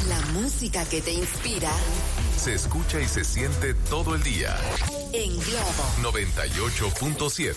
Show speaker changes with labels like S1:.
S1: La música que te inspira
S2: se escucha y se siente todo el día.
S1: En Globo
S2: 98.7.